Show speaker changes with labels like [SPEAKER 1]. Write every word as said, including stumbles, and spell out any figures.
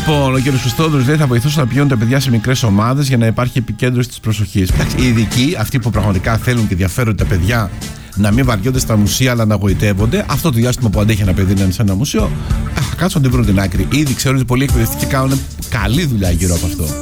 [SPEAKER 1] Λοιπόν, ο κ. Χριστόδουλος λέει θα βοηθούσε να πηγαίνουν τα παιδιά σε μικρές ομάδες για να υπάρχει επικέντρωση της προσοχής. Εντάξει, οι ειδικοί, αυτοί που πραγματικά θέλουν και ενδιαφέρονται τα παιδιά να μην βαριόνται στα μουσεία αλλά να γοητεύονται, αυτό το διάστημα που αντέχει ένα παιδί να είναι σε ένα μουσείο, α, κάτσουν να την βρουν την άκρη. Ήδη ξέρουν ότι πολλοί εκπαιδευτικοί κάνουν καλή δουλειά γύρω από αυτό.